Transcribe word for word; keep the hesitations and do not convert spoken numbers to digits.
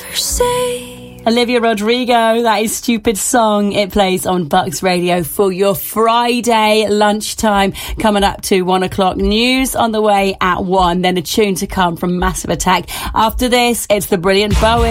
never say. Olivia Rodrigo, that is Stupid Song. It plays on Bucks Radio for your Friday lunchtime. Coming up to one o'clock, news on the way at one, then a tune to come from Massive Attack. After this, it's the brilliant Bowie.